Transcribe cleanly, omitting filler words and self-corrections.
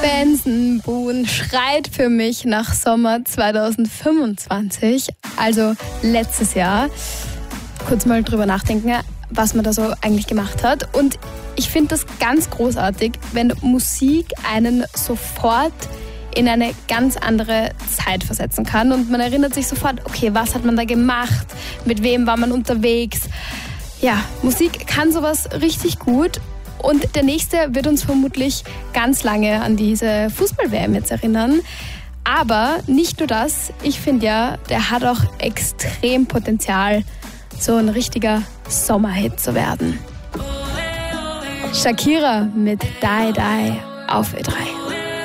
Benson Boone schreit für mich nach Sommer 2025, also letztes Jahr. Kurz mal drüber nachdenken, was man da so eigentlich gemacht hat. Und ich finde das ganz großartig, wenn Musik einen sofort in eine ganz andere Zeit versetzen kann. Und man erinnert sich sofort, okay, was hat man da gemacht? Mit wem war man unterwegs? Ja, Musik kann sowas richtig gut. Und der nächste wird uns vermutlich ganz lange an diese Fußball-WM jetzt erinnern. Aber nicht nur das, ich finde ja, der hat auch extrem Potenzial, so ein richtiger Sommerhit zu werden. Shakira mit Die Die auf Ö3.